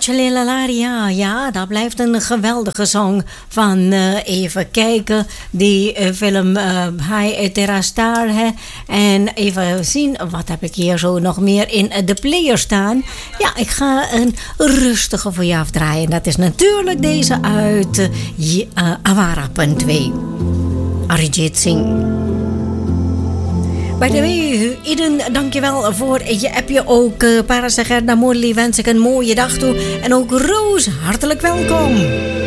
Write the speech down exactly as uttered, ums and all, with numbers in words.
Tjolilalaria, ja, dat blijft een geweldige song van, uh, even kijken, die uh, film uh, High Terra Star. Hè? En even zien, wat heb ik hier zo nog meer in de player staan? Ja, ik ga een rustige voor je afdraaien. Dat is natuurlijk deze uit uh, uh, Awara punt twee. Arijit Singh. Bij de way, Iden, dankjewel voor je appje. Ook uh, Parasagerda Morley wens ik een mooie dag toe. En ook Roos, hartelijk welkom.